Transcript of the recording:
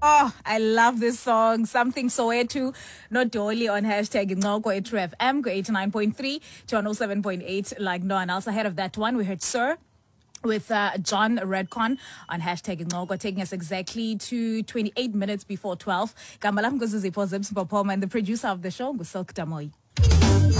Oh, I love this song. Something Soweto, not Dolly on hashtag Ngoko FM, go 89.3 to 107.8, like no one else. Ahead of that one, we heard Sir with John Redcon on hashtag Ngoko, taking us exactly to 28 minutes before 12. Kamalam Guzuzipho Zips Popoma, and the producer of the show, Gusilk Damoy.